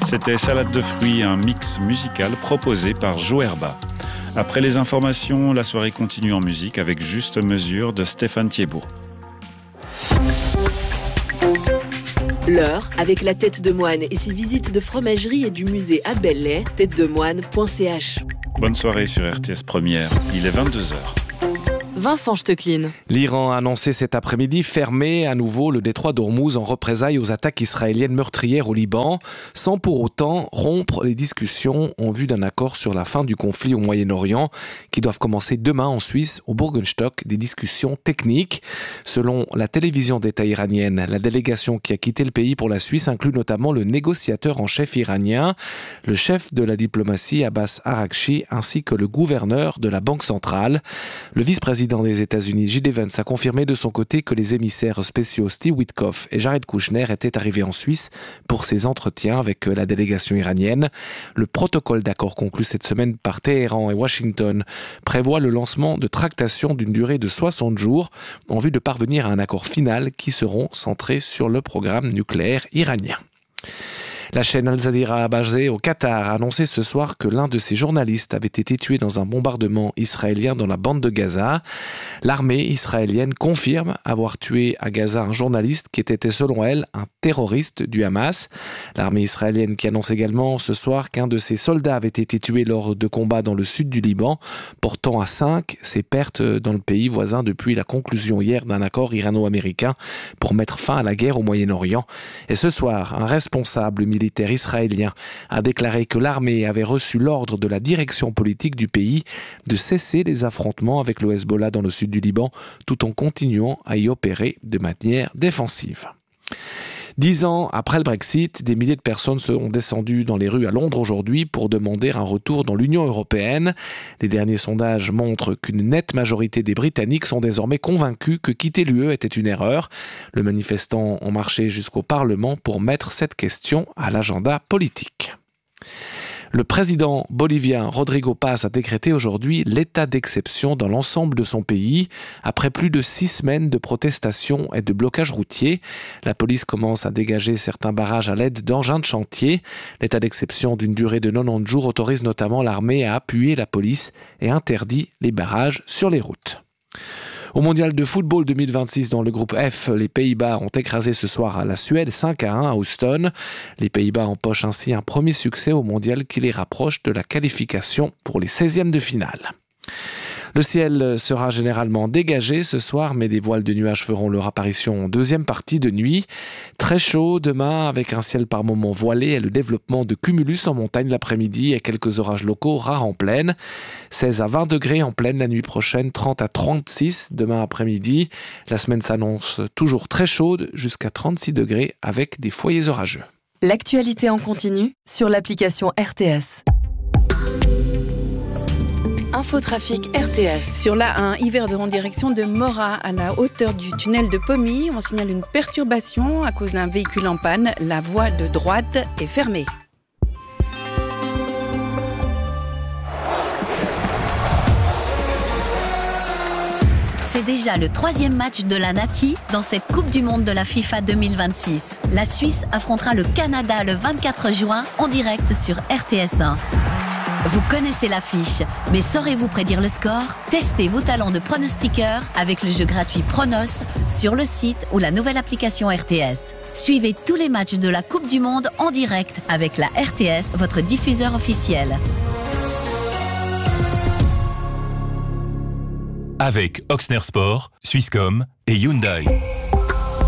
C'était Salade de fruits, un mix musical proposé par Joerba. Après les informations, la soirée continue en musique avec Juste Mesure de Stéphane Thiebaud. L'heure avec la tête de moine et ses visites de fromagerie et du musée à Belley, têtedemoine.ch. Bonne soirée sur RTS Première, il est 22h. Vincent Stecklin. L'Iran a annoncé cet après-midi fermer à nouveau le détroit d'Ormuz en représailles aux attaques israéliennes meurtrières au Liban, sans pour autant rompre les discussions en vue d'un accord sur la fin du conflit au Moyen-Orient, qui doivent commencer demain en Suisse, au Burgenstock, des discussions techniques. Selon la télévision d'État iranienne, la délégation qui a quitté le pays pour la Suisse inclut notamment le négociateur en chef iranien, le chef de la diplomatie Abbas Araghchi, ainsi que le gouverneur de la Banque centrale. Le vice-président des États-Unis, J.D. Vance, a confirmé de son côté que les émissaires spéciaux Steve Witkoff et Jared Kushner étaient arrivés en Suisse pour ces entretiens avec la délégation iranienne. Le protocole d'accord conclu cette semaine par Téhéran et Washington prévoit le lancement de tractations d'une durée de 60 jours en vue de parvenir à un accord final qui seront centrés sur le programme nucléaire iranien. La chaîne Al Jazeera basée au Qatar a annoncé ce soir que l'un de ses journalistes avait été tué dans un bombardement israélien dans la bande de Gaza. L'armée israélienne confirme avoir tué à Gaza un journaliste qui était selon elle un terroriste du Hamas. L'armée israélienne qui annonce également ce soir qu'un de ses soldats avait été tué lors de combats dans le sud du Liban, portant à 5 ses pertes dans le pays voisin depuis la conclusion hier d'un accord irano-américain pour mettre fin à la guerre au Moyen-Orient. Et ce soir, un responsable militaire israélien a déclaré que l'armée avait reçu l'ordre de la direction politique du pays de cesser les affrontements avec le Hezbollah dans le sud du Liban, tout en continuant à y opérer de manière défensive. 10 ans après le Brexit, des milliers de personnes sont descendues dans les rues à Londres aujourd'hui pour demander un retour dans l'Union européenne. Les derniers sondages montrent qu'une nette majorité des Britanniques sont désormais convaincus que quitter l'UE était une erreur. Les manifestants ont marché jusqu'au Parlement pour mettre cette question à l'agenda politique. Le président bolivien Rodrigo Paz a décrété aujourd'hui l'état d'exception dans l'ensemble de son pays. Après plus de 6 semaines de protestations et de blocages routiers, la police commence à dégager certains barrages à l'aide d'engins de chantier. L'état d'exception d'une durée de 90 jours autorise notamment l'armée à appuyer la police et interdit les barrages sur les routes. Au mondial de football 2026 dans le groupe F, les Pays-Bas ont écrasé ce soir la Suède 5-1 à Houston. Les Pays-Bas empochent ainsi un premier succès au mondial qui les rapproche de la qualification pour les 16e de finale. Le ciel sera généralement dégagé ce soir, mais des voiles de nuages feront leur apparition en deuxième partie de nuit. Très chaud demain, avec un ciel par moments voilé et le développement de cumulus en montagne l'après-midi et quelques orages locaux rares en plaine. 16 à 20 degrés en plaine la nuit prochaine, 30 à 36 demain après-midi. La semaine s'annonce toujours très chaude, jusqu'à 36 degrés avec des foyers orageux. L'actualité en continu sur l'application RTS. Infotrafic RTS. Sur l'A1, Yverdon en direction de Morat, à la hauteur du tunnel de Pommy, on signale une perturbation à cause d'un véhicule en panne. La voie de droite est fermée. C'est déjà le 3e match de la Nati dans cette Coupe du Monde de la FIFA 2026. La Suisse affrontera le Canada le 24 juin en direct sur RTS1. Vous connaissez l'affiche, mais saurez-vous prédire le score ? Testez vos talents de pronostiqueur avec le jeu gratuit Pronos sur le site ou la nouvelle application RTS. Suivez tous les matchs de la Coupe du Monde en direct avec la RTS, votre diffuseur officiel. Avec Oxner Sport, Swisscom et Hyundai.